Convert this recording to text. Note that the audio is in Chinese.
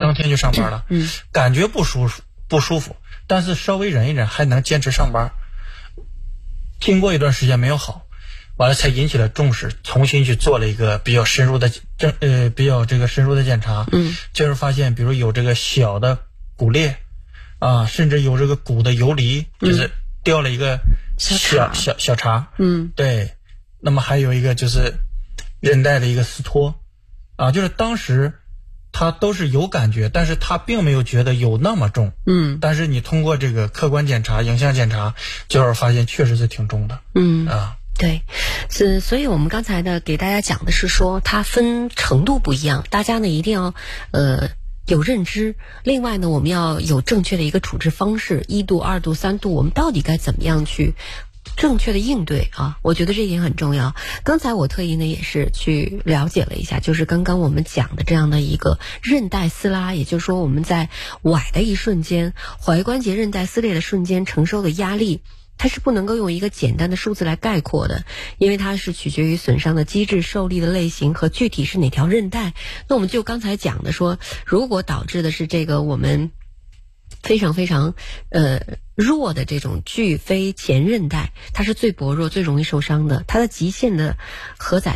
当天就上班了，感觉不舒服，但是稍微忍一忍还能坚持上班。经过一段时间没有好，完了才引起了重视，重新去做了一个比较深入的检查，就是发现比如有这个小的骨裂啊，甚至有这个骨的游离，就是掉了一个小茬，对，那么还有一个就是韧带的一个撕脱啊，就是当时他都是有感觉，但是他并没有觉得有那么重，但是你通过这个客观检查、影像检查，就是发现确实是挺重的， 对，所以我们刚才呢给大家讲的是说它分程度不一样，大家呢一定要有认知。另外呢，我们要有正确的一个处置方式，1度、2度、3度，我们到底该怎么样去正确的应对啊？我觉得这一点很重要。刚才我特意呢也是去了解了一下，就是刚刚我们讲的这样的一个韧带撕拉，也就是说我们在崴的一瞬间，踝关节韧带撕裂的瞬间承受的压力，它是不能够用一个简单的数字来概括的，因为它是取决于损伤的机制、受力的类型和具体是哪条韧带。那我们就刚才讲的说，如果导致的是这个我们非常非常弱的这种巨腓前韧带，它是最薄弱、最容易受伤的，它的极限的荷载